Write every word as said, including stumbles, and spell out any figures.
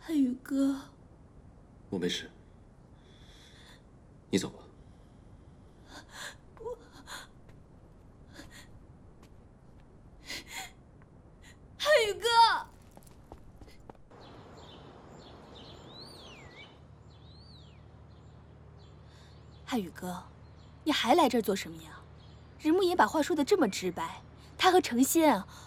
汉宇哥， 我没事，你走吧。 我，汉宇哥，汉宇哥，你还来这儿做什么呀？任慕言把话说的这么直白，他和程仙啊，